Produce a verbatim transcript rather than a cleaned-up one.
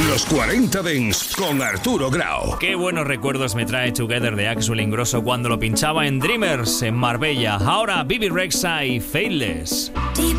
Los cuarenta Dance con Arturo Grau. Qué buenos recuerdos me trae Together de Axwell Ingrosso cuando lo pinchaba en Dreamers en Marbella. Ahora Bibi Rexha y Faithless.